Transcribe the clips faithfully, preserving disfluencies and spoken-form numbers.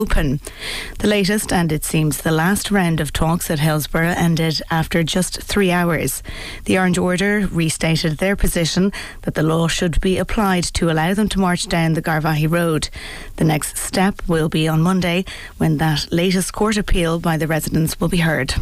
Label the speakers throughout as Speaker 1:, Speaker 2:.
Speaker 1: open. The latest, and it seems the last round of talks at Hillsborough ended after just three hours. The Orange Order restated their position that the law should be applied to allow them to march down the Garvaghey Road. The next step will be on Monday, when that latest court appeal by the residents will be heard.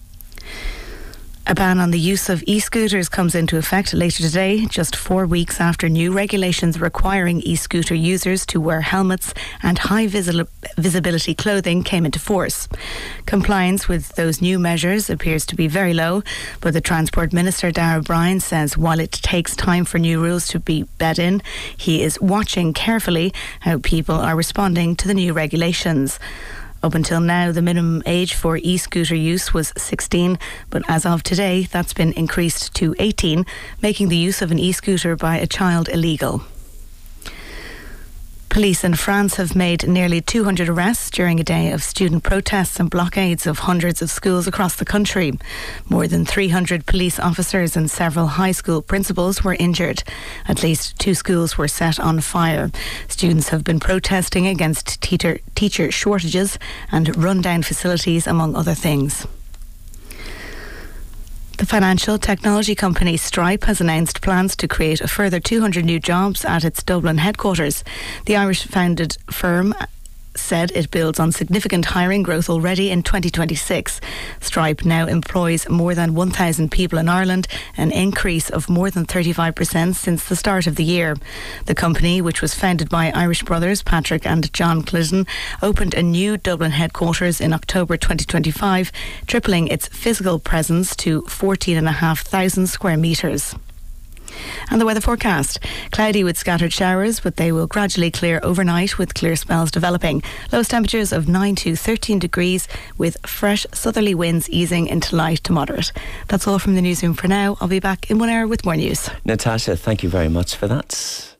Speaker 1: A ban on the use of e-scooters comes into effect later today, just four weeks after new regulations requiring e-scooter users to wear helmets and high visi- visibility clothing came into force. Compliance with those new measures appears to be very low, but the Transport Minister, Darragh O'Brien, says while it takes time for new rules to be bed in, he is watching carefully how people are responding to the new regulations. Up until now, the minimum age for e-scooter use was sixteen, but as of today, that's been increased to eighteen, making the use of an e-scooter by a child illegal. Police in France have made nearly two hundred arrests during a day of student protests and blockades of hundreds of schools across the country. More than three hundred police officers and several high school principals were injured. At least two schools were set on fire. Students have been protesting against teacher, teacher shortages and run-down facilities, among other things. The financial technology company Stripe has announced plans to create a further two hundred new jobs at its Dublin headquarters. The Irish-founded firm said it builds on significant hiring growth already in twenty twenty-six. Stripe now employs more than one thousand people in Ireland, an increase of more than thirty-five percent since the start of the year. The company, which was founded by Irish brothers Patrick and John Clinton, opened a new Dublin headquarters in October twenty twenty-five, tripling its physical presence to fourteen thousand five hundred square metres. And the weather forecast. Cloudy with scattered showers, but they will gradually clear overnight with clear spells developing. Lowest temperatures of nine to thirteen degrees with fresh southerly winds easing into light to moderate. That's all from the newsroom for now. I'll be back in one hour with more news.
Speaker 2: Natasha, thank you very much for that.